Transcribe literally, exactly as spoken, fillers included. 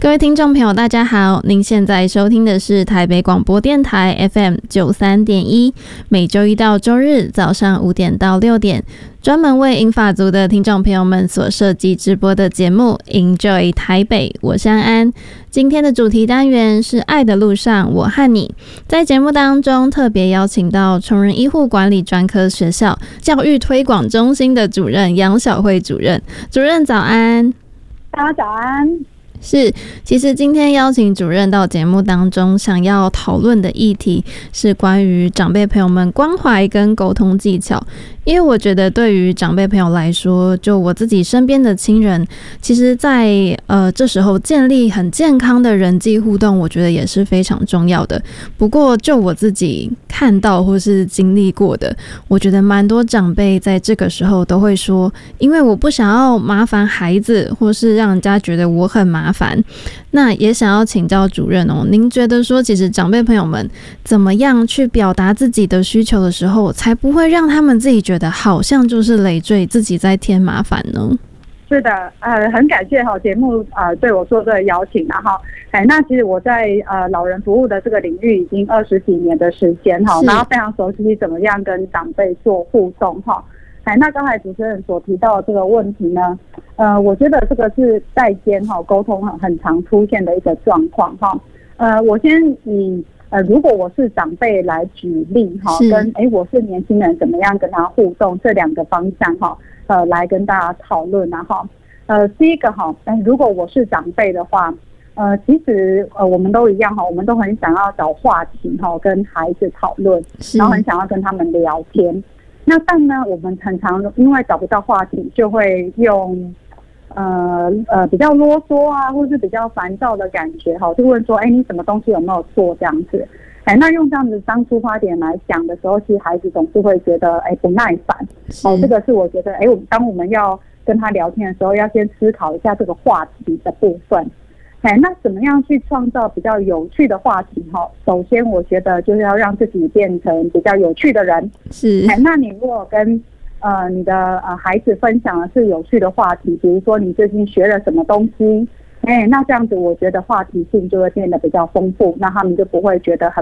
各位听众朋友大家好，您现在收听的是台北广播电台 F M 九十三点一， 每周一到周日早上五点到六点，专门为银发族的听众朋友们所设计直播的节目 Enjoy 台北，我是安安。今天的主题单元是爱的路上我和你，在节目当中特别邀请到崇仁医护管理专科学校教育推广中心的主任杨晓慧主任。主任早安。 大家早安。 是，其实今天邀请主任到节目当中，想要讨论的议题是关于长辈朋友们关怀跟沟通技巧。因为我觉得对于长辈朋友来说，就我自己身边的亲人，其实在呃这时候建立很健康的人际互动，我觉得也是非常重要的。不过就我自己看到或是经历过的，我觉得蛮多长辈在这个时候都会说，因为我不想要麻烦孩子，或是让人家觉得我很麻烦。那也想要请教主任哦，您觉得说其实长辈朋友们怎么样去表达自己的需求的时候，才不会让他们自己觉得好像就是累赘自己在添麻烦呢？ 是的，呃，很感谢哈节目呃对我做这个邀请然后，哎，那其实我在呃老人服务的这个领域已经二十几年的时间哈，然后非常熟悉怎么样跟长辈做互动哈。哎，那刚才主持人所提到的这个问题呢，呃，我觉得这个是代间哈沟通很很常出现的一个状况哈。呃，我先以呃如果我是长辈来举例哈，跟哎我是年轻人怎么样跟他互动这两个方向哈，呃来跟大家讨论然后，呃第一个哈，如果我是长辈的话，呃其实呃我们都一样哈，我们都很想要找话题哈跟孩子讨论，然后很想要跟他们聊天。那但呢，我们很常因为找不到话题，就会用呃呃比较啰嗦啊，或是比较烦躁的感觉哈，就问说，哎，你什么东西有没有做这样子？哎，那用这样子当出发点来讲的时候，其实孩子总是会觉得哎不耐烦。哦，这个是我觉得，哎，我们当我们要跟他聊天的时候，要先思考一下这个话题的部分。哎，那怎么样去创造比较有趣的话题哈？首先，我觉得就是要让自己变成比较有趣的人。 是。 哎，那你如果跟呃你的呃孩子分享的是有趣的话题，比如说你最近学了什么东西，哎，那这样子我觉得话题性就会变得比较丰富，那他们就不会觉得很